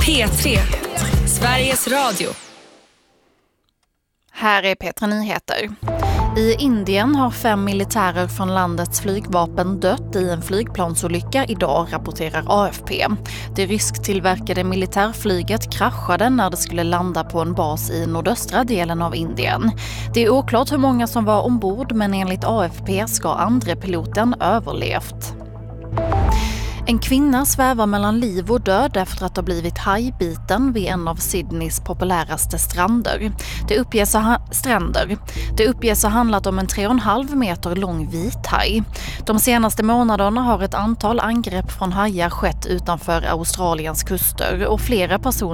P3, Sveriges Radio. Här är P3 Nyheter. I Indien har 5 militärer från landets flygvapen dött i en flygplansolycka idag, rapporterar AFP. Det rysktillverkade militärflyget kraschade när det skulle landa på en bas i nordöstra delen av Indien. Det är oklart hur många som var ombord, men enligt AFP ska andre piloten överlevt. En kvinna svävar mellan liv och död efter att ha blivit hajbiten vid en av Sydneys populäraste stränder. Det uppges ha handlat om en 3,5 meter lång vithaj. De senaste månaderna har ett antal angrepp från hajar skett utanför Australiens kuster och flera personer